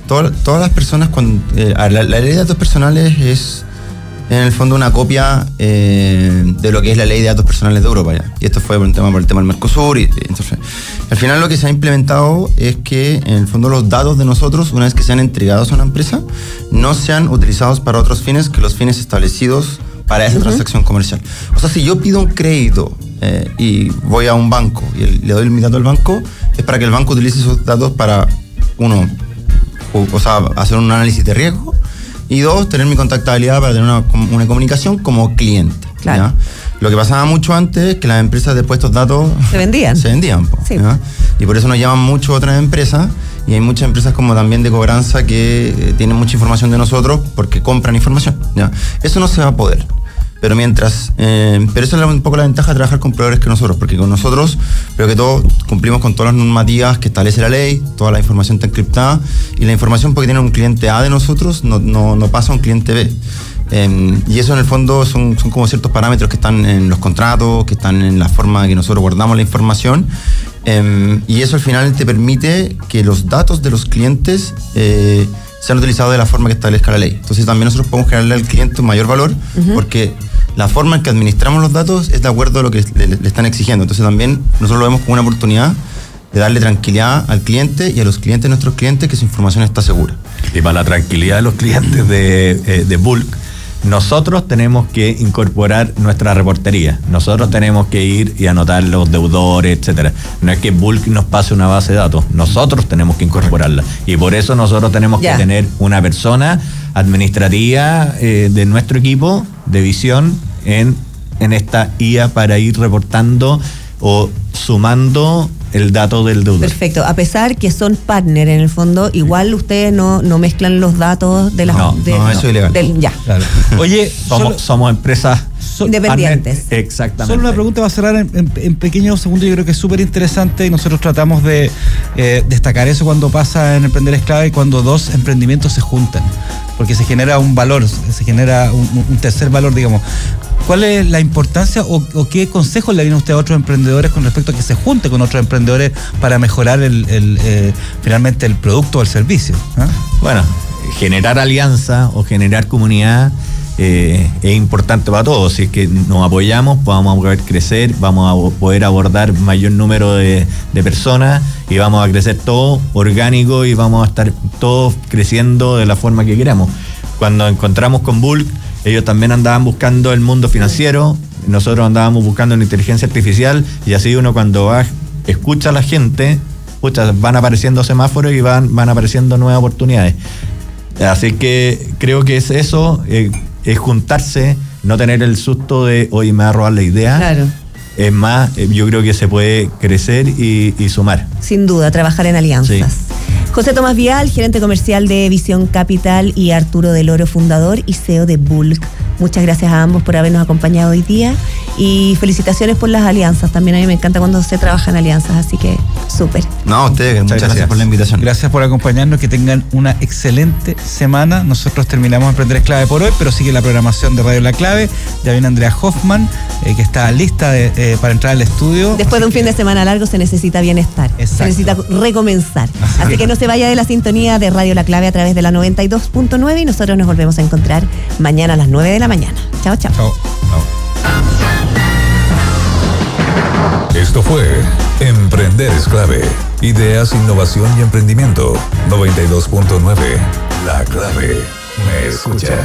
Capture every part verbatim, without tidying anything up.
to, todas las personas, cuando, eh, la, la ley de datos personales es en el fondo una copia eh, de lo que es la ley de datos personales de Europa, ya. Y esto fue por un tema por el tema del Mercosur. Y, entonces, al final lo que se ha implementado es que en el fondo los datos de nosotros, una vez que sean entregados a una empresa, no sean utilizados para otros fines que los fines establecidos para esa uh-huh. transacción comercial. O sea, si yo pido un crédito eh, y voy a un banco y le doy mi dato al banco, es para que el banco utilice esos datos para, uno, o, o sea, hacer un análisis de riesgo, y dos, tener mi contactabilidad para tener una, una comunicación como cliente. Claro. ¿Ya? Lo que pasaba mucho antes es que las empresas después estos datos se vendían. Se vendían. Po, sí. ¿ya? Y por eso nos llaman mucho otras empresas, y hay muchas empresas como también de cobranza que eh, tienen mucha información de nosotros porque compran información. ¿Ya? Eso no se va a poder. Pero mientras, eh, pero esa es un poco la ventaja de trabajar con proveedores que nosotros, porque con nosotros, pero que todos cumplimos con todas las normativas que establece la ley, toda la información está encriptada, y la información porque tiene un cliente A de nosotros no, no, no pasa a un cliente B. Eh, y eso en el fondo son, son como ciertos parámetros que están en los contratos, que están en la forma en que nosotros guardamos la información, eh, y eso al final te permite que los datos de los clientes eh, sean utilizados de la forma que establezca la ley. Entonces también nosotros podemos generarle al cliente un mayor valor, uh-huh. porque la forma en que administramos los datos es de acuerdo a lo que le, le están exigiendo. Entonces también nosotros lo vemos como una oportunidad de darle tranquilidad al cliente y a los clientes de nuestros clientes que su información está segura. Y para la tranquilidad de los clientes de, eh, de Bulk, nosotros tenemos que incorporar nuestra reportería. Nosotros tenemos que ir y anotar los deudores, etcétera. No es que Bulk nos pase una base de datos. Nosotros tenemos que incorporarla. Y por eso nosotros tenemos yeah. que tener una persona administrativa eh, de nuestro equipo de visión en, en esta I A para ir reportando o sumando el dato del deudor. Perfecto. A pesar que son partner en el fondo, igual ustedes no, no mezclan los datos de las... No, de, no, no, eso es ilegal. Del, ya. Claro. Oye, somos, solo, somos empresas so, independientes. Partner, exactamente. Solo una pregunta va a cerrar en, en, en pequeños segundos. Yo creo que es súper interesante y nosotros tratamos de eh, destacar eso cuando pasa en Emprender es Clave, cuando dos emprendimientos se juntan, porque se genera un valor, se genera un, un tercer valor, digamos. ¿Cuál es la importancia o, o qué consejos le viene usted a otros emprendedores con respecto a que se junte con otros emprendedores para mejorar el, el, eh, finalmente el producto o el servicio? ¿eh? Bueno, generar alianza o generar comunidad eh, es importante para todos. Si es que nos apoyamos, vamos a poder crecer, vamos a poder abordar mayor número de, de personas y vamos a crecer todo orgánico y vamos a estar todos creciendo de la forma que queramos. Cuando encontramos con Bulk, ellos también andaban buscando el mundo financiero, nosotros andábamos buscando la inteligencia artificial, y así uno cuando va, escucha a la gente, escucha, van apareciendo semáforos y van, van apareciendo nuevas oportunidades. Así que creo que es eso, eh, es juntarse, no tener el susto de hoy me va a robar la idea. Claro. Es más, eh, yo creo que se puede crecer y, y sumar. Sin duda, trabajar en alianzas. Sí. José Tomás Vial, gerente comercial de Visión Capital, y Arturo Del Oro, fundador y C E O de Bulk. Muchas gracias a ambos por habernos acompañado hoy día y felicitaciones por las alianzas. También a mí me encanta cuando se trabaja en alianzas, así que súper. No, a ustedes, muchas, muchas gracias. gracias por la invitación. Gracias por acompañarnos, que tengan una excelente semana. Nosotros terminamos Emprender es Clave por hoy, pero sigue la programación de Radio La Clave. Ya viene Andrea Hoffman, eh, que está lista de, eh, para entrar al estudio. Después de un que... fin de semana largo se necesita bienestar. Exacto. Se necesita recomenzar. Así, así que no se vaya de la sintonía de Radio La Clave a través de la noventa y dos punto nueve, y nosotros nos volvemos a encontrar mañana a las nueve de la mañana. Chao, chao. Chao. Esto fue Emprender es Clave. Ideas, innovación y emprendimiento. noventa y dos punto nueve. La Clave me escucha.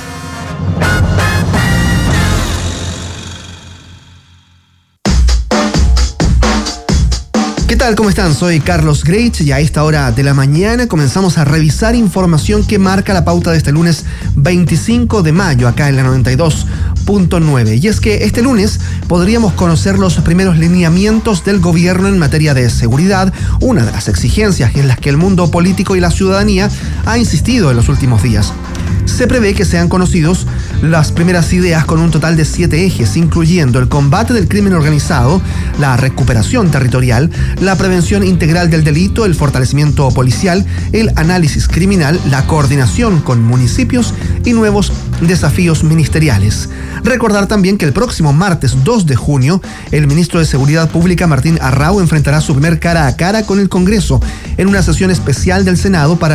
¿Qué tal? ¿Cómo están? Soy Carlos Greitz y a esta hora de la mañana comenzamos a revisar información que marca la pauta de este lunes veinticinco de mayo acá en la noventa y dos punto nueve. Y es que este lunes podríamos conocer los primeros lineamientos del gobierno en materia de seguridad, una de las exigencias en las que el mundo político y la ciudadanía ha insistido en los últimos días. Se prevé que sean conocidos las primeras ideas con un total de siete ejes, incluyendo el combate del crimen organizado, la recuperación territorial, la prevención integral del delito, el fortalecimiento policial, el análisis criminal, la coordinación con municipios y nuevos desafíos ministeriales. Recordar también que el próximo martes dos de junio, el ministro de Seguridad Pública, Martín Arrau, enfrentará su primer cara a cara con el Congreso en una sesión especial del Senado para